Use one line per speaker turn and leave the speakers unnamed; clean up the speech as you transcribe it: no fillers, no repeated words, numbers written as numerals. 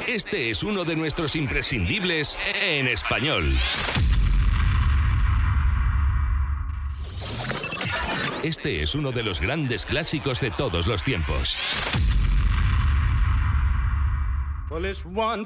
Este es uno de nuestros imprescindibles en español. Este es uno de los grandes clásicos de todos los tiempos.
Well, it's 1,